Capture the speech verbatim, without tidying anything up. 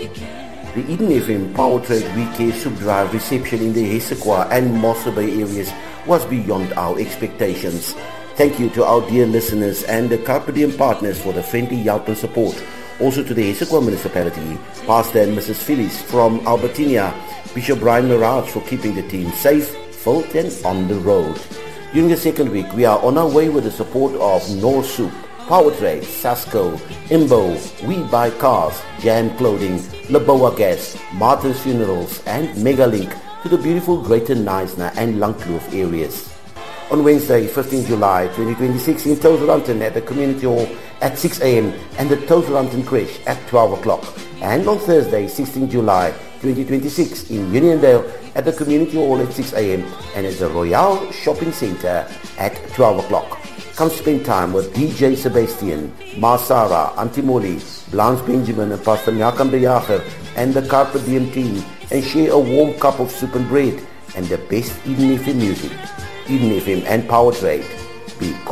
The Eden F M Power Trade Weekend Soup Drive reception in the Hessequa and Mossel Bay areas was beyond our expectations. Thank you to our dear listeners and the Carpe Diem partners for the friendly help and support. Also to the Hessequa municipality, Pastor and Missus Phyllis from Albertina, Bishop Brian Mirage for keeping the team safe, filled and on the road. During the second week, we are on our way with the support of North Soup, Power Trade, Sasco, Imbo, We Buy Cars, Jam Clothing, Laboa Gas, Martin's Funerals and Megalink to the beautiful Greater Knysna and Langkloof areas. On Wednesday, fifteenth July twenty twenty-six in Toselanten at the Community Hall at six a.m. and the Toselanten Creche at twelve o'clock. And on Thursday, sixteenth July twenty twenty-six in Uniondale at the Community Hall at six a.m. and at the Royale Shopping Centre at twelve o'clock. Come spend time with D J Sebastian, Marsara, Antimoli, Blanche Benjamin and Pastor Malcolm de Jager and the Carpe Diem team and share a warm cup of soup and bread and the best Eden F M music. Eden F M and Power Trade. Be